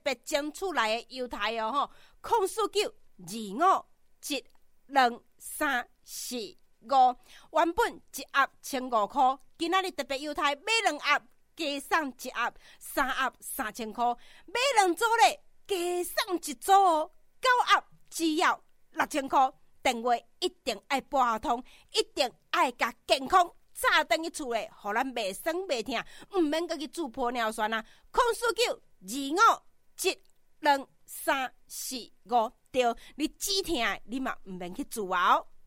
别争取来的犹太哦吼，04925123445，原本一盒1500块，今仔日特别犹太买2盒，加送一盒，3盒3000块，买2组咧，加送一组哦，9盒只要6000块。电话一定爱拨下通，一定爱甲健康早回去厝咧，互咱袂酸袂痛，毋免阁去煮玻尿酸啊！04925123445，对，你止痛你嘛毋免去煮啊哦。